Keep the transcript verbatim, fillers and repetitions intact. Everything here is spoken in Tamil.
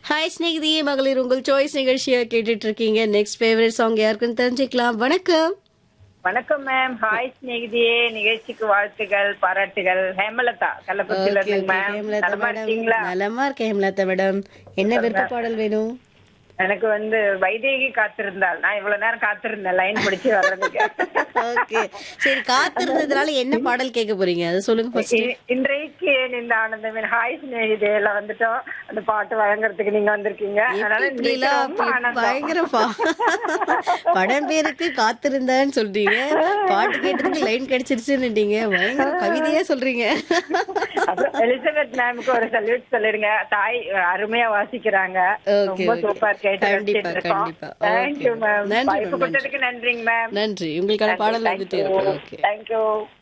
ஹாய் ஸ்நேகிதியே மகளிர் உங்கள் சாய்ஸ் நிகழ்ச்சியை கேட்டுட்டு இருக்கீங்க. நெக்ஸ்ட் ஃபேவரட் சாங் யாருக்குன்னு தெரிஞ்சுக்கலாம். வணக்கம். வணக்கம் மேம். ஹாய் ஸ்நேகிதியே, நிகழ்ச்சிக்கு வாழ்த்துகள் பாராட்டுகள். ஹேமலதா கள்ளக்குறிச்சியில ஓகே இருந்து ஓகே மேம். ஹேமலதா நலமா மேடம். இருக்கீங்களா? நலமா இருக்கேன் ஹேமலதா மேடம். என்ன விருப்ப பாடல் வேணும்? எனக்கு வந்து வைதேகி காத்திருந்தாள். நான் இவ்வளவு நேரம் காத்திருந்தேன் லைன் பிடிச்சு வர்றதுக்கு. ஓகே சரி, காத்திருந்ததுனால என்ன பாடல் கேட்க போறீங்க அதை சொல்லுங்க ஃபர்ஸ்ட். இ- இன்றைக்கு இந்த ஆனந்தம் ஹாய் ஸ்நேகிதேல வந்துட்டோம். அந்த பாட்டு வழங்குறதுக்கு நீங்க வந்திருக்கீங்க. அதனால இப்படி இன்றைக்கு எல்லாம் ரொம்ப ஆனந்தம். பயங்கர பா- படம் பேருக்கு காத்திருந்தான்னு சொல்றீங்க, பாட்டு கேட்டதுக்கு லைன் கிடைச்சிருச்சுன்னுட்டீங்க, பயங்கர கவிதையா சொல்றீங்க. அப்புறம் எலிசபெத் மேமுக்கு ஒரு சல்யூட் சொல்லிடுங்க. தாய் அருமையா வாசிக்கிறாங்க. ஓகே ரொம்ப ஓகே சூப்பர் கேட்டு கண்டிப்பா ரசிச்சிட்டு இருக்கோம். கண்டிப்பா. Thank you okay ma'am. நன்றி வாய்ப்பு மேம். நன்றி கொடுத்ததுக்கு நன்றிங்க மேம். நன்றி உங்களுக்கான பாடல் வந்துட்டே இருக்கு. Okay thank you.